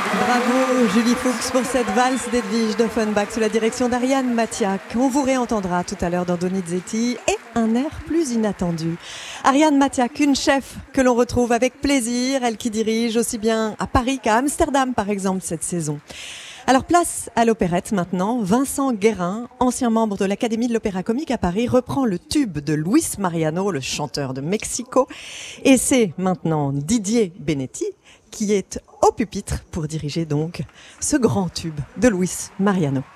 Bravo Julie Fuchs pour cette valse d'Edwige d'Offenbach sous la direction d'Ariane Mathiak. On vous réentendra tout à l'heure dans Donizetti et un air plus inattendu. Ariane Mathiak, une chef que l'on retrouve avec plaisir, elle qui dirige aussi bien à Paris qu'à Amsterdam par exemple cette saison. Alors place à l'opérette maintenant. Vincent Guérin, ancien membre de l'Académie de l'Opéra Comique à Paris, reprend le tube de Luis Mariano, le chanteur de Mexico. Et c'est maintenant Didier Benetti qui est au pupitre pour diriger donc ce grand tube de Luis Mariano.